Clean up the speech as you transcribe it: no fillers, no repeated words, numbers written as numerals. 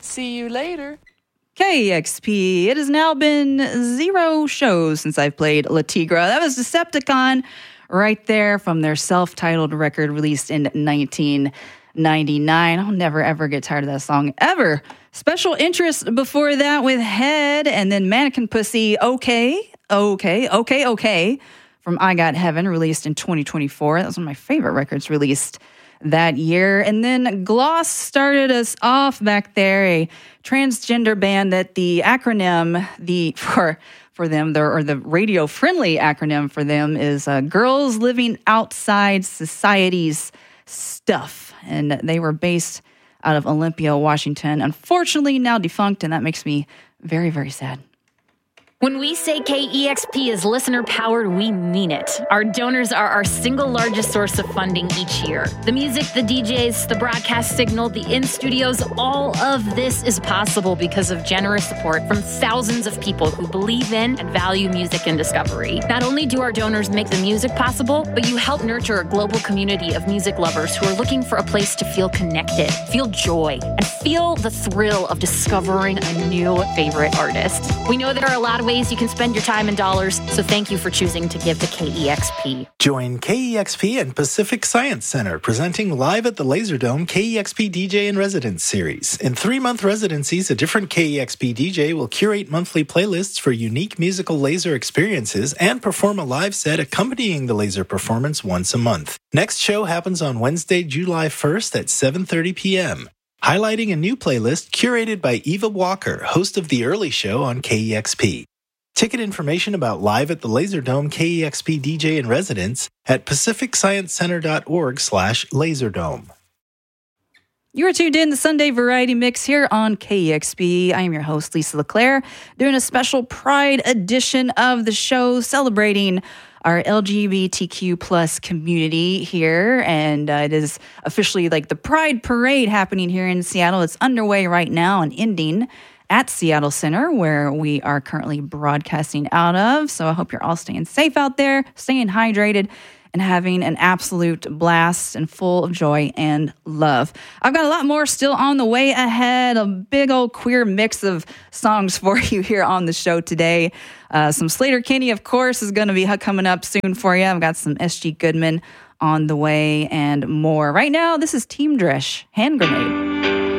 See you later. KEXP. It has now been 0 shows since I've played La Tigra. That was Decepticon right there from their self-titled record released in 1999. I'll never, ever get tired of that song, ever. Special Interest before that with Head, and then Mannequin Pussy, Okay, from I Got Heaven, released in 2024. That was one of my favorite records released that year. And then Gloss started us off back there, a transgender band that the acronym, for them, the radio-friendly acronym for them is Girls Living Outside Society's Stuff. And they were based out of Olympia, Washington. Unfortunately, now defunct, and that makes me very, very sad. When we say KEXP is listener-powered, we mean it. Our donors are our single largest source of funding each year. The music, the DJs, the broadcast signal, the in-studios, all of this is possible because of generous support from thousands of people who believe in and value music and discovery. Not only do our donors make the music possible, but you help nurture a global community of music lovers who are looking for a place to feel connected, feel joy, and feel the thrill of discovering a new favorite artist. We know there are a lot of ways you can spend your time and dollars, so thank you for choosing to give to KEXP. Join KEXP and Pacific Science Center presenting live at the Laserdome KEXP DJ in Residence series. In 3-month residencies, a different KEXP DJ will curate monthly playlists for unique musical laser experiences and perform a live set accompanying the laser performance once a month. Next show happens on Wednesday, July 1st at 7:30 p.m. Highlighting a new playlist curated by Eva Walker, host of The Early Show on KEXP. Ticket information about Live at the Laserdome KEXP DJ in Residence at pacificsciencecenter.org/laserdome. You are tuned in the Sunday Variety Mix here on KEXP. I am your host, Lisa LeClaire, doing a special Pride edition of the show celebrating our LGBTQ plus community here. And it is officially like the Pride Parade happening here in Seattle. It's underway right now and ending at Seattle Center, where we are currently broadcasting out of. So I hope you're all staying safe out there, staying hydrated, and having an absolute blast and full of joy and love. I've got a lot more still on the way ahead, a big old queer mix of songs for you here on the show today. Some Sleater-Kinney, of course, is going to be coming up soon for you. I've got some S.G. Goodman on the way and more. Right now, this is Team Dresch, Hand Grenade.